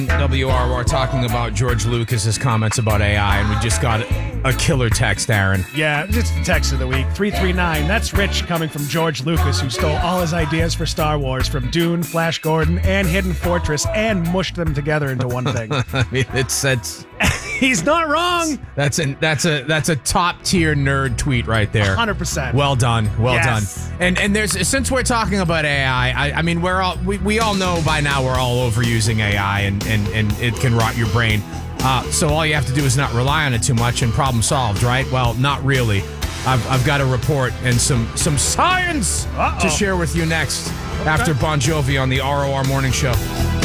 WRR talking about George Lucas's comments about AI, and we just got a killer text, Aaron. Yeah, it's the text of the week. 339. That's rich coming from George Lucas, who stole all his ideas for Star Wars from Dune, Flash Gordon, and Hidden Fortress, and mushed them together into one thing. I mean, it's He's not wrong. that's a top tier nerd tweet right there. 100%. Well done, Yes. done. And there's, since we're talking about AI, I mean, we all know by now we're all overusing AI, and it can rot your brain. So all you have to do is not rely on it too much, and problem solved, right? Well, not really. I've got a report and some science to share with you next after Bon Jovi on the ROR Morning Show.